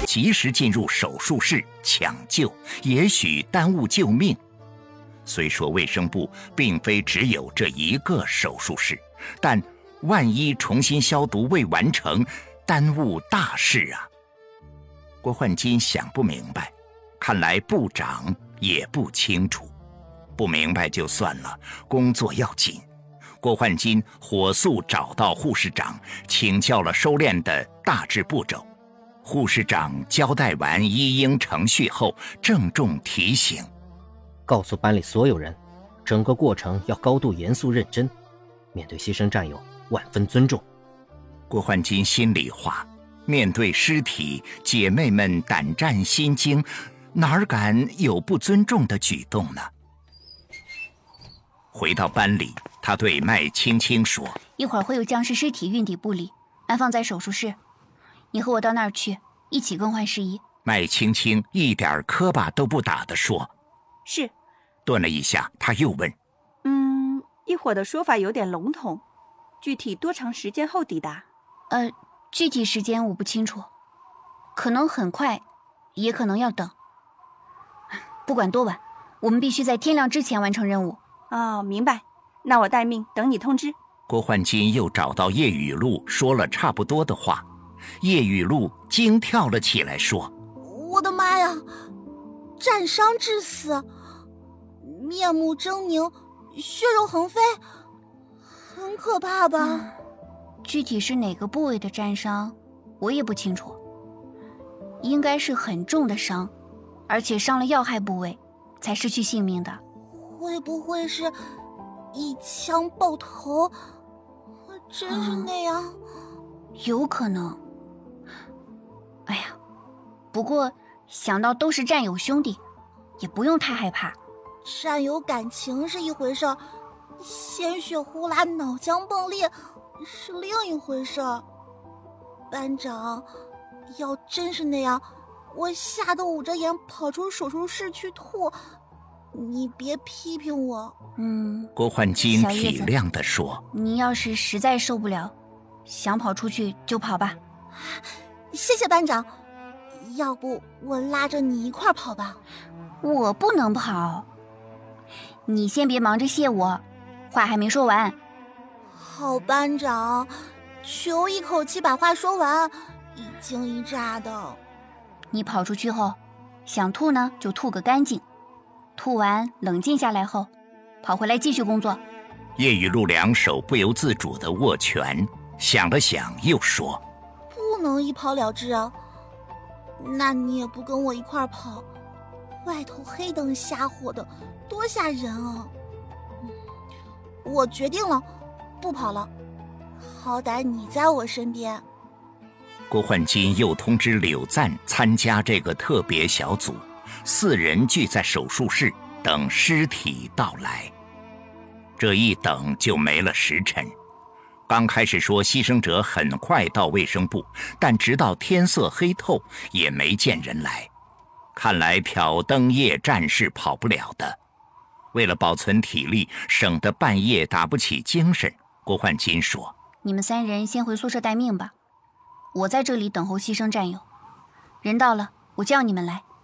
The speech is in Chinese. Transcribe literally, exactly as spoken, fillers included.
及时进入手术室抢救，也许耽误救命。虽说卫生部并非只有这一个手术室，但万一重新消毒未完成，耽误大事啊！郭焕金想不明白，看来部长也不清楚。不明白就算了，工作要紧。郭焕金火速找到护士长，请教了收敛的大致步骤。护士长交代完一应程序后，郑重提醒： 告诉班里所有人，整个过程要高度严肃认真，面对牺牲战友万分尊重。 郭焕金心里话，面对尸体，姐妹们胆战心惊，哪敢有不尊重的举动呢？回到班里，他对麦青青说： 一会儿会有僵尸尸体运抵部里，安放在手术室，你和我到那儿去，一起更换尸衣。 麦青青一点磕巴都不打地说： 是。 顿了一下，他又问： 嗯，一会儿的说法有点笼统，具体多长时间后抵达？ 呃，具体时间我不清楚，可能很快，也可能要等。不管多晚，我们必须在天亮之前完成任务。 哦，明白。那我待命，等你通知。 郭焕金又找到叶雨露，说了差不多的话。叶雨露惊跳了起来，说： 我的妈呀，战伤致死，面目狰狞，血肉横飞，很可怕吧？ 嗯，具体是哪个部位的战伤我也不清楚，应该是很重的伤，而且伤了要害部位才失去性命的。 会不会是一枪爆头？真是那样？ 嗯，有可能。哎呀，不过想到都是战友兄弟，也不用太害怕。 战友感情是一回事，鲜血呼啦脑浆迸裂是另一回事。班长，要真是那样，我吓得捂着眼跑出手术室去吐，你别批评我。 嗯， 郭焕金体谅地说： 你要是实在受不了，想跑出去就跑吧。 谢谢班长，要不我拉着你一块跑吧。 我不能跑，你先别忙着谢我，话还没说完。 好班长，求一口气把话说完，一惊一乍的。 你跑出去后，想吐呢就吐个干净，吐完冷静下来后，跑回来继续工作。 叶雨露两手不由自主地握拳，想了想又说： 不能一跑了之啊，那你也不跟我一块跑，外头黑灯瞎火的，多吓人啊！我决定了，不跑了，好歹你在我身边。 郭焕金又通知柳赞参加这个特别小组，四人聚在手术室等尸体到来。这一等就没了时辰。刚开始说牺牲者很快到卫生部，但直到天色黑透也没见人来。看来挑灯夜战是跑不了的。为了保存体力，省得半夜打不起精神，郭焕金说： 你们三人先回宿舍待命吧，我在这里等候牺牲战友，人到了我叫你们来。